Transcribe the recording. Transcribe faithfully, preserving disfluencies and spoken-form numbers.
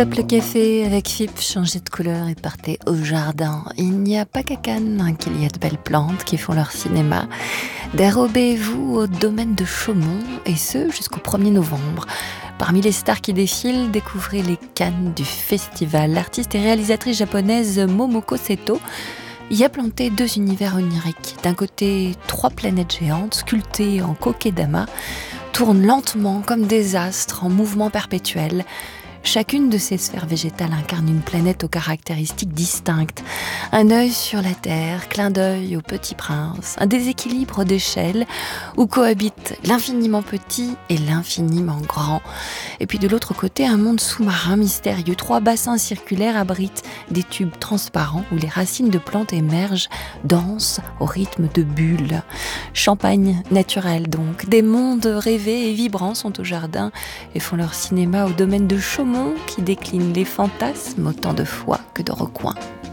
Stop le café avec F I P, changez de couleur et partez au jardin. Il n'y a pas qu'à Cannes qu'il y a de belles plantes qui font leur cinéma. Dérobez-vous au domaine de Chaumont, et ce jusqu'au premier novembre. Parmi les stars qui défilent, découvrez les Cannes du festival. L'artiste et réalisatrice japonaise Momoko Seto y a planté deux univers oniriques. D'un côté, trois planètes géantes sculptées en kokedama tournent lentement comme des astres en mouvement perpétuel. Chacune de ces sphères végétales incarne une planète aux caractéristiques distinctes. Un œil sur la Terre, clin d'œil au Petit Prince, un déséquilibre d'échelle où cohabitent l'infiniment petit et l'infiniment grand. Et puis de l'autre côté, un monde sous-marin mystérieux. Trois bassins circulaires abritent des tubes transparents où les racines de plantes émergent, dansent au rythme de bulles. Champagne naturel donc. Des mondes rêvés et vibrants sont au jardin et font leur cinéma au domaine de Chaumont, qui décline les fantasmes autant de fois que de recoins.